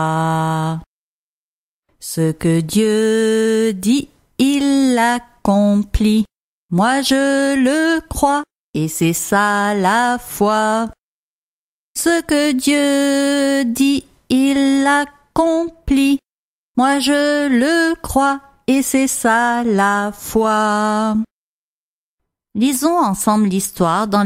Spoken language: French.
Ce que Dieu dit, il l'accomplit. Moi je le crois, et c'est ça la foi. Ce que Dieu dit, il l'accomplit. Moi je le crois, et c'est ça la foi. Lisons ensemble l'histoire dans